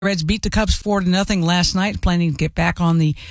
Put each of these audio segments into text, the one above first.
Reds beat the Cubs 4-0 last night, planning to get back on the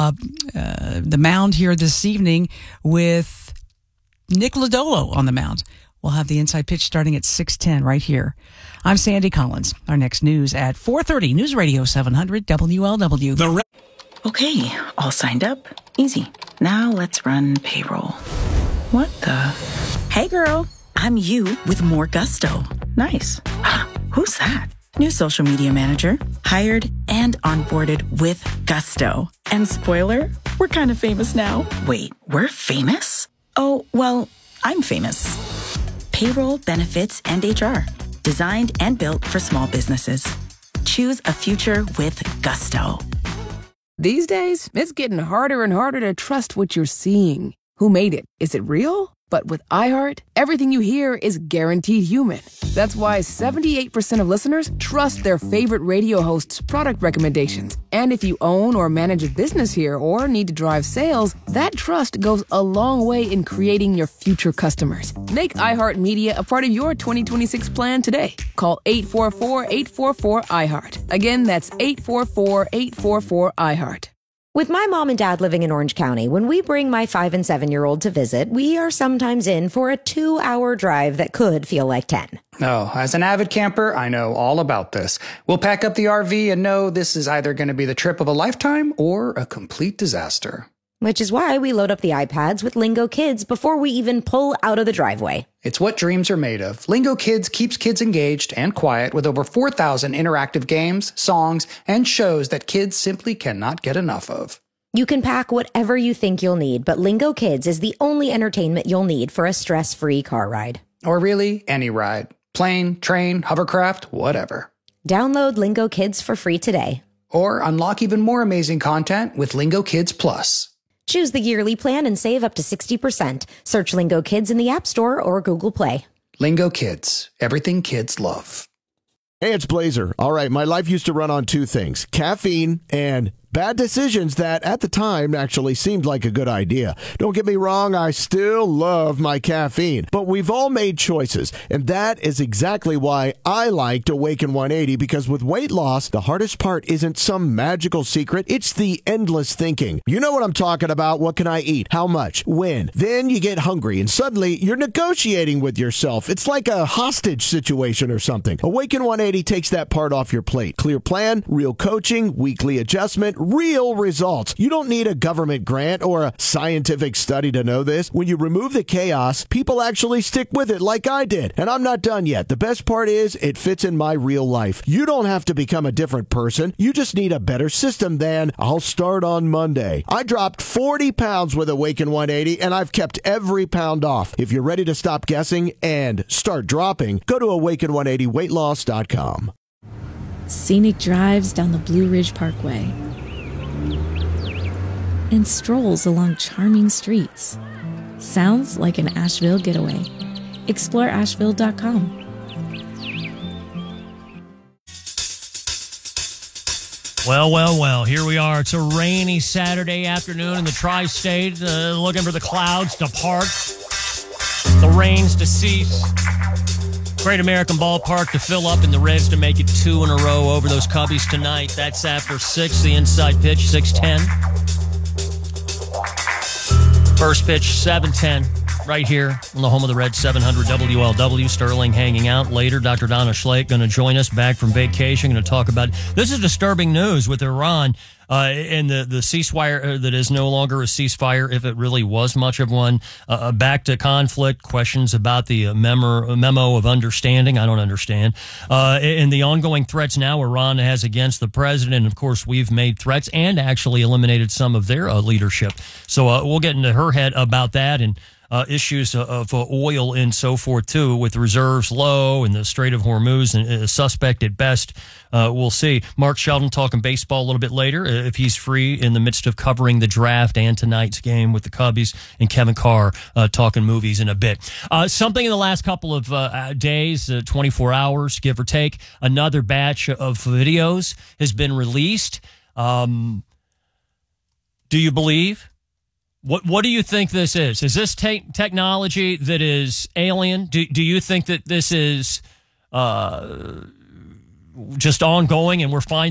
mound here this evening with Nick Lodolo on the mound. We'll have the inside pitch starting at 6:10 right here. I'm Sandy Collins. Our next news at 4:30, News Radio 700 WLW. Okay, all signed up. Easy. Now let's run payroll. What the? Hey girl, I'm you with more gusto. Nice. Who's that? New social media manager, hired and onboarded with gusto. And spoiler, we're kind of famous now. Wait, we're famous? Oh, well, I'm famous. Payroll, benefits, and HR. Designed and built for small businesses. Choose a future with gusto. These days, it's getting harder and harder to trust what you're seeing. Who made it? Is it real? But with iHeart, everything you hear is guaranteed human. That's why 78% of listeners trust their favorite radio hosts' product recommendations. And if you own or manage a business here or need to drive sales, that trust goes a long way in creating your future customers. Make iHeartMedia a part of your 2026 plan today. Call 844-844-iHeart. Again, that's 844-844-iHeart. With my mom and dad living in Orange County, when we bring my 5- and 7-year-old to visit, we are sometimes in for a 2-hour drive that could feel like 10. Oh, as an avid camper, I know all about this. We'll pack up the RV and know this is either going to be the trip of a lifetime or a complete disaster. Which is why we load up the iPads with Lingo Kids before we even pull out of the driveway. It's what dreams are made of. Lingo Kids keeps kids engaged and quiet with over 4,000 interactive games, songs, and shows that kids simply cannot get enough of. You can pack whatever you think you'll need, but Lingo Kids is the only entertainment you'll need for a stress-free car ride. Or really, any ride. Plane, train, hovercraft, whatever. Download Lingo Kids for free today. Or unlock even more amazing content with Lingo Kids Plus. Choose the yearly plan and save up to 60%. Search Lingo Kids in the App Store or Google Play. Lingo Kids. Everything kids love. Hey, it's Blazer. All right, my life used to run on two things, caffeine and bad decisions that at the time actually seemed like a good idea. Don't get me wrong, I still love my caffeine, but we've all made choices, and that is exactly why I liked Awaken 180, because with weight loss, the hardest part isn't some magical secret, it's the endless thinking. You know what I'm talking about. What can I eat? How much? When? Then you get hungry, and suddenly you're negotiating with yourself. It's like a hostage situation or something. Awaken 180 takes that part off your plate. Clear plan, real coaching, weekly adjustment, real results. You don't need a government grant or a scientific study to know this. When you remove the chaos, people actually stick with it like I did. And I'm not done yet. The best part is it fits in my real life. You don't have to become a different person. You just need a better system than I'll start on Monday. I dropped 40 pounds with Awaken 180 and I've kept every pound off. If you're ready to stop guessing and start dropping, go to awaken180weightloss.com. Scenic drives down the Blue Ridge Parkway and strolls along charming streets. Sounds like an Asheville getaway. Explore Asheville.com. Well, here we are. It's a rainy Saturday afternoon in the tri-state, looking for the clouds to part, the rains to cease. Great American Ballpark to fill up and the Reds to make it 2 in a row over those Cubbies tonight. That's after 6, the inside pitch, 6:10. First pitch, 7:10, right here on the home of the Reds, 700 WLW. Sterling hanging out later. Dr. Donna Schlake going to join us back from vacation. Going to talk about, this is disturbing news with Iran and the ceasefire that is no longer a ceasefire, if it really was much of one. Back to conflict, questions about the memo of understanding. I don't understand. And the ongoing threats now Iran has against the president. And of course, we've made threats and actually eliminated some of their leadership. So we'll get into her head about that and issues of oil and so forth, too, with reserves low and the Strait of Hormuz and suspect at best. We'll see. Mark Sheldon talking baseball a little bit later, if he's free in the midst of covering the draft and tonight's game with the Cubbies, and Kevin Carr talking movies in a bit. Something in the last couple of days, 24 hours, give or take, another batch of videos has been released. Do you believe? What do you think this is? Is this technology that is alien? Do you think that this is just ongoing and we're finding